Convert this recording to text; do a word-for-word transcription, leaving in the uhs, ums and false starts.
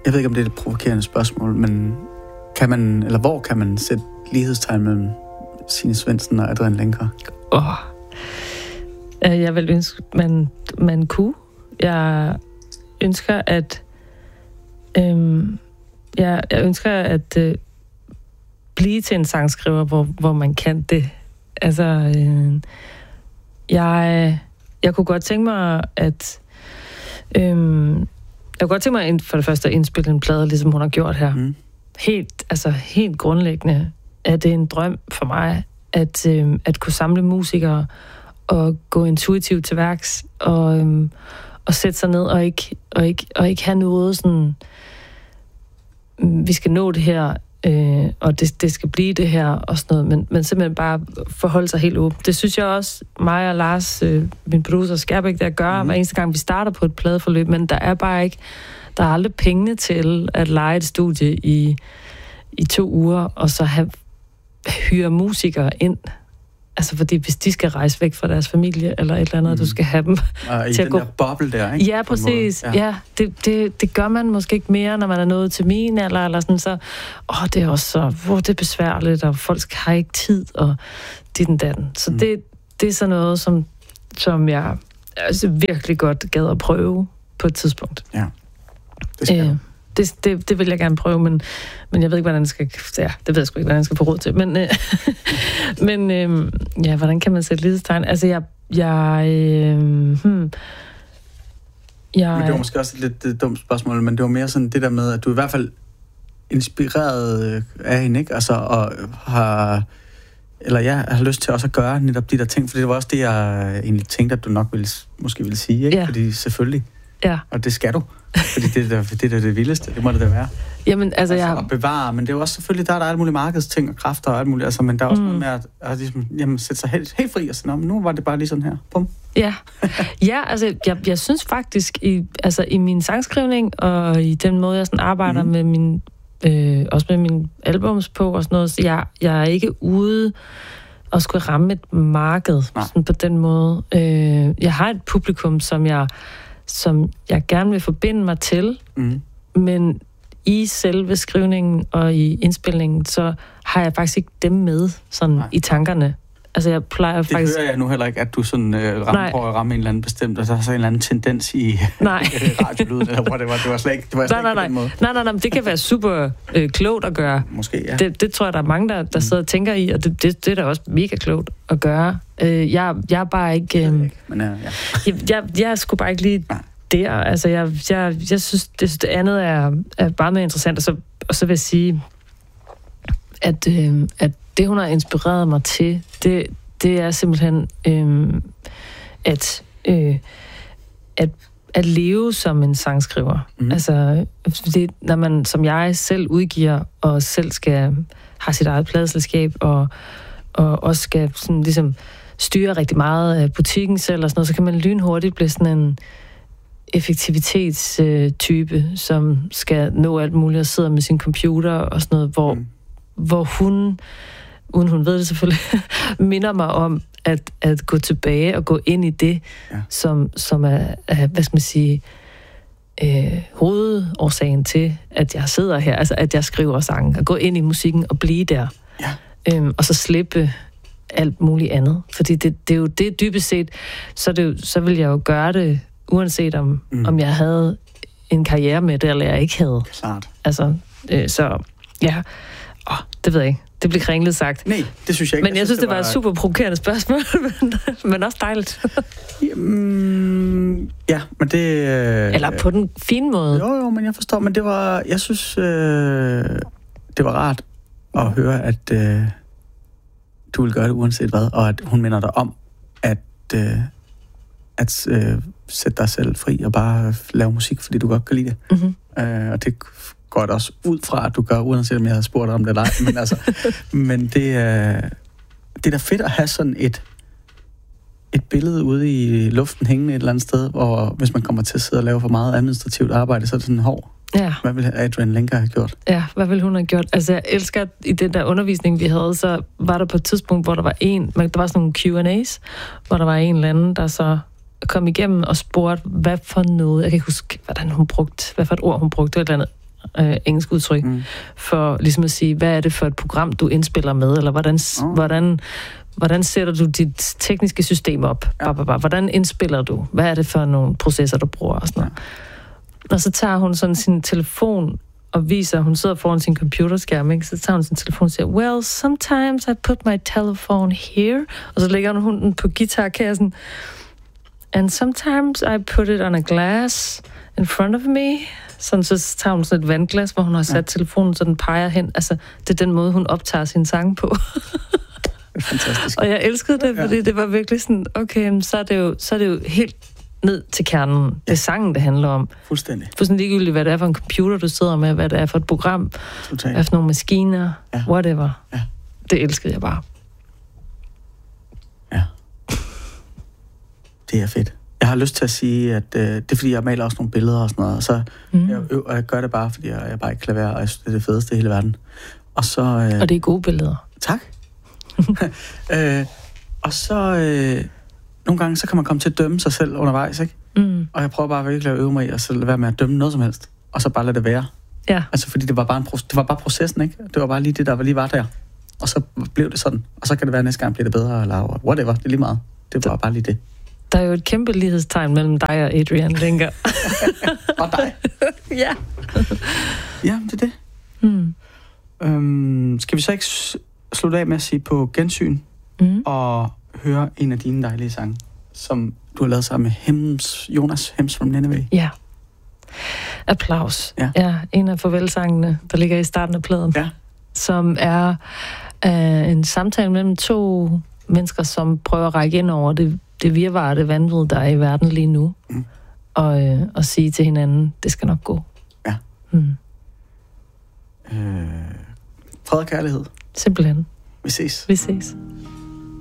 Jeg ved ikke, om det er et provokerende spørgsmål, men kan man, eller hvor kan man sætte lighedstegn mellem Signe Svendsen og Adrian Lenker? Åh. Oh. Jeg vil ønske, man, man kunne. Jeg ønsker, at øhm, jeg, jeg ønsker at øh, blive til en sangskriver, hvor, hvor man kan det. Altså, øh, jeg, jeg kunne godt tænke mig, at øh, jeg kunne godt tænke mig at for det første at indspille en plade, ligesom hun har gjort her. Mm. Helt, altså helt grundlæggende er det en drøm for mig, at, øh, at kunne samle musikere og gå intuitivt til værks og, øh, og sætte sig ned og ikke, og ikke, og ikke have noget sådan, vi skal nå det her, øh, og det, det skal blive det her, og sådan noget, men, men simpelthen bare forholde sig helt åbent. Det synes jeg også, mig og Lars, øh, min producer Skærbæk, der gør, mm. hver eneste gang vi starter på et pladeforløb, men der er bare ikke, der er aldrig pengene til at leje et studie i, i to uger, og så have, hyre musikere ind. Altså, fordi hvis de skal rejse væk fra deres familie, eller et eller andet, mm. du skal have dem og til i at den gå. der boble der, ikke? Ja, præcis. Ja, ja det, det, det gør man måske ikke mere, når man er nået til min alder, eller sådan, så, åh, det er også så, hvor det er besværligt, og folk har ikke tid, og dit og datten. Så mm. det, det er sådan noget, som, som jeg altså, virkelig godt gad at prøve på et tidspunkt. Ja, det skal øh, det, det, det vil jeg gerne prøve, men, men jeg ved ikke, hvordan jeg skal... Ja, det ved jeg sgu ikke, hvordan jeg skal få råd til. Men, øh, men øh, ja, hvordan kan man sætte lighedstegn? Altså, jeg... jeg øh, hmm, jeg men det var måske også et lidt et dumt spørgsmål, men det var mere sådan det der med, at du i hvert fald inspireret af hende, ikke? Altså, og har... Eller jeg har lyst til også at gøre netop de der ting, for det var også det, jeg egentlig tænkte, at du nok ville, måske ville sige, ikke? Ja. Fordi selvfølgelig. Ja. Og det skal du. Fordi det er det, det, er det vildeste. Det må det da være. Jamen, altså, altså jeg... at bevare, men det er jo også selvfølgelig, der er der alle mulige markedsting og kræfter og alt muligt, altså, men der er også mm. noget med at, at ligesom, jamen, sætte sig helt, helt fri og sige, nu var det bare lige sådan her. Bum. Ja, ja altså, jeg, jeg synes faktisk, i, altså, i min sangskrivning og i den måde, jeg sådan arbejder mm. med min, øh, også med mine albums på og sådan noget, så jeg, jeg er ikke ude og skulle ramme et marked sådan på den måde. Øh, jeg har et publikum, som jeg som jeg gerne vil forbinde mig til, mm. men i selve skrivningen og i indspilningen, så har jeg faktisk ikke dem med sådan Nej. i tankerne. Altså, jeg plejer det faktisk... Det hører jeg nu heller ikke, at du sådan øh, rammer på at ramme en eller anden bestemt, altså der er så en eller anden tendens i radiolyden, eller hvor det var. Det var slet ikke, det var slet nej, ikke nej, på den måde. Nej, nej, nej, det kan være super øh, klogt at gøre. Måske, ja. Det, det tror jeg, der er mange, der, der sidder og tænker i, og det, det, det er da også mega klogt at gøre. Øh, jeg, jeg er bare ikke... Øh, ikke men, øh, ja. jeg, jeg, jeg er sgu bare ikke lige... der. Altså, jeg, jeg, jeg synes, det, det andet er, er bare mere interessant. Og så, og så vil jeg sige, at, øh, at det, hun har inspireret mig til, det, det er simpelthen øh, at, øh, at, at leve som en sangskriver. Mm. Altså, det, når man, som jeg selv udgiver, og selv skal have sit eget pladeselskab, og, og også skal sådan, ligesom, styre rigtig meget af butikken selv, og sådan noget, så kan man lynhurtigt blive sådan en effektivitetstype, øh, som skal nå alt muligt og sidder med sin computer og sådan noget, hvor, mm. hvor hun, uden hun ved det selvfølgelig, minder mig om at, at gå tilbage og gå ind i det, ja. som, som er, er, hvad skal man sige, øh, hovedårsagen til, at jeg sidder her, altså at jeg skriver sange, at gå ind i musikken og blive der, ja. øhm, og så slippe alt muligt andet. Fordi det, det er jo det dybest set, så, det jo, så vil jeg jo gøre det uanset om, mm. om jeg havde en karriere med det, eller jeg ikke havde. Klart. Altså, øh, så, ja. Åh, det ved jeg ikke. Det blev kringlet sagt. Nej, det synes jeg ikke. Men jeg, jeg synes, det var, det var et super provokerende spørgsmål, men, men også dejligt. Jamen, ja, men det... Øh, eller på den fine måde. Jo, jo, men jeg forstår, men det var... Jeg synes, øh, det var rart at høre, at øh, du vil gøre det uanset hvad, og at hun minder dig om, at... Øh, at øh, sætte dig selv fri og bare lave musik, fordi du godt kan lide det. Mm-hmm. Øh, og det går det også ud fra, at du gør, uanset om jeg havde spurgt om det eller ej. Men, altså, men det, øh, det er da fedt at have sådan et, et billede ude i luften hængende et eller andet sted, hvor hvis man kommer til at sidde og lave for meget administrativt arbejde, så er det sådan, hov, ja. Hvad ville Adrian Lenker have gjort? Ja, hvad ville hun have gjort? Altså, jeg elsker, i den der undervisning, vi havde, så var der på et tidspunkt, hvor der var en, der var sådan nogle Q and A's, hvor der var en eller anden, der så kom igennem og spurgte, hvad for noget, jeg kan ikke huske, hvordan hun brugte, hvad for et ord hun brugte, eller andet øh, engelsk udtryk, mm. for ligesom at sige, hvad er det for et program, du indspiller med, eller hvordan, oh. hvordan, hvordan sætter du dit tekniske system op? Ja. Hvordan indspiller du? Hvad er det for nogle processer, du bruger? Og, sådan noget. Ja. Og så tager hun sådan sin telefon og viser, hun sidder foran sin computerskærm, ikke? Så tager hun sin telefon og siger, well, sometimes I put my telephone here, og så lægger hun den på guitarkassen, and sometimes I put it on a glass in front of me. Sådan, så tager hun sådan et vandglas, hvor hun har sat ja. telefonen, så den peger hen. Altså, det er den måde, hun optager sin sang på. Fantastisk. Og jeg elskede det, fordi ja. det var virkelig sådan, okay, så er det jo, så er det jo helt ned til kernen. Ja. Det er sangen, det handler om. Fuldstændig. Fuldstændig ligegyldigt, hvad det er for en computer, du sidder med, hvad det er for et program, Total. hvad for nogle maskiner, ja. whatever. Ja. Det elskede jeg bare. Ja. Det er fedt. Jeg har lyst til at sige, at øh, det er fordi, jeg maler også nogle billeder og sådan noget, og så mm. jeg, øv, og jeg gør det bare, fordi jeg, jeg er bare ikke klaver, og jeg synes, det er det fedeste i hele verden. Og så... Øh, og det er gode billeder. Tak. øh, og så... Øh, nogle gange, så kan man komme til at dømme sig selv undervejs, ikke? Mm. Og jeg prøver bare virkelig at øve mig i, og så lade være med at dømme noget som helst, og så bare lade det være. Ja. Altså, fordi det var bare, en pro- det var bare processen, ikke? Det var bare lige det, der lige var der. Og så blev det sådan. Og så kan det være, at næste gang bliver det bedre, eller whatever. Det er lige meget. Det var bare lige det. Der er jo et kæmpe lighedstegn mellem dig og Adrian Lenker. Og dig. Ja. Ja, det er det. Mm. Øhm, skal vi så ikke slutte af med at sige på gensyn, mm. og høre en af dine dejlige sange, som du har lavet sammen med Hems, Jonas Hems from Nineveh? Ja. Applaus. Ja. Ja, en af farvelsangene, der ligger i starten af pladen. Ja. Som er øh, en samtale mellem to mennesker, som prøver at række ind over det, det virvare, det vanvid, der er i verden lige nu. Mm. Og, øh, og sige til hinanden, det skal nok gå. Ja. Mm. Øh, fred og kærlighed. Simpelthen. Vi ses. Vi ses.